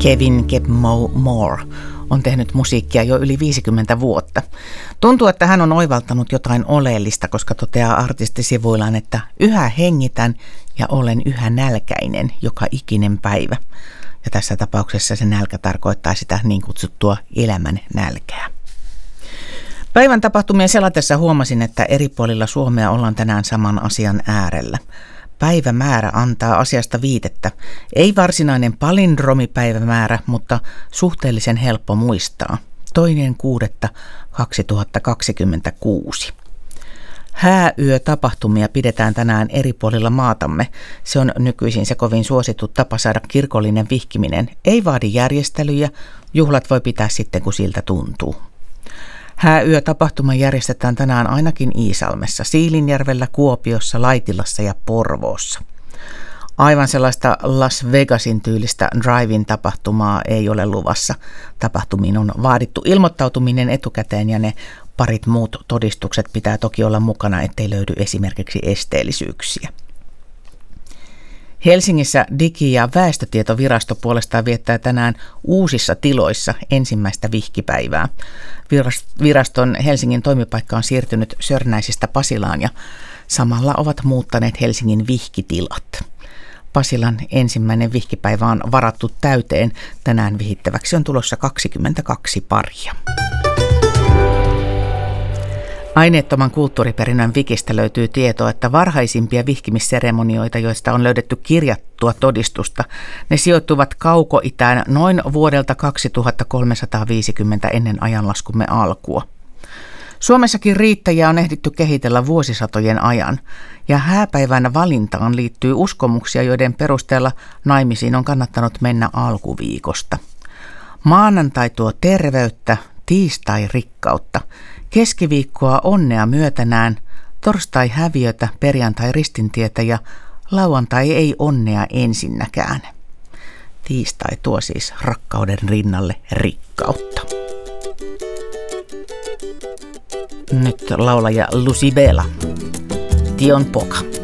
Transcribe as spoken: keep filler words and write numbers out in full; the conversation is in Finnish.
Kevin Kebmo Moore on tehnyt musiikkia jo yli viisikymmentä vuotta. Tuntuu, että hän on oivaltanut jotain oleellista, koska toteaa artistisivuillaan, että yhä hengitän ja olen yhä nälkäinen joka ikinen päivä. Ja tässä tapauksessa se nälkä tarkoittaa sitä niin kutsuttua elämän nälkää. Päivän tapahtumien selatessa huomasin, että eri puolilla Suomea ollaan tänään saman asian äärellä. Päivämäärä antaa asiasta viitettä. Ei varsinainen palindromipäivämäärä, mutta suhteellisen helppo muistaa. Toinen kuudetta kaksituhattakaksikymmentäkuusi. Hääyötapahtumia pidetään tänään eri puolilla maatamme. Se on nykyisin se kovin suosittu tapa saada kirkollinen vihkiminen. Ei vaadi järjestelyjä, juhlat voi pitää sitten kun siltä tuntuu. Hääyötapahtuma järjestetään tänään ainakin Iisalmessa, Siilinjärvellä, Kuopiossa, Laitilassa ja Porvoossa. Aivan sellaista Las Vegasin tyylistä drive-in tapahtumaa ei ole luvassa. Tapahtumiin on vaadittu ilmoittautuminen etukäteen ja ne parit muut todistukset pitää toki olla mukana, ettei löydy esimerkiksi esteellisyyksiä. Helsingissä Digi- ja väestötietovirasto puolestaan viettää tänään uusissa tiloissa ensimmäistä vihkipäivää. Viraston Helsingin toimipaikka on siirtynyt Sörnäisistä Pasilaan ja samalla ovat muuttaneet Helsingin vihkitilat. Pasilan ensimmäinen vihkipäivä on varattu täyteen. Tänään vihittäväksi on tulossa kaksikymmentäkaksi paria. Aineettoman kulttuuriperinnön Wikistä löytyy tietoa, että varhaisimpia vihkimisseremonioita, joista on löydetty kirjattua todistusta, ne sijoittuvat Kauko-Itään noin vuodelta kaksituhattakolmesataaviisikymmentä ennen ajanlaskumme alkua. Suomessakin riittäjiä on ehditty kehitellä vuosisatojen ajan, ja hääpäivän valintaan liittyy uskomuksia, joiden perusteella naimisiin on kannattanut mennä alkuviikosta. Maanantai tuo terveyttä, tiistai rikkautta, keskiviikkoa onnea myötänään, torstai häviötä, perjantai ristintietä ja lauantai ei onnea ensinnäkään. Tiistai tuo siis rakkauden rinnalle rikkautta. Nyt laulaja Lucybela, Tion Poca.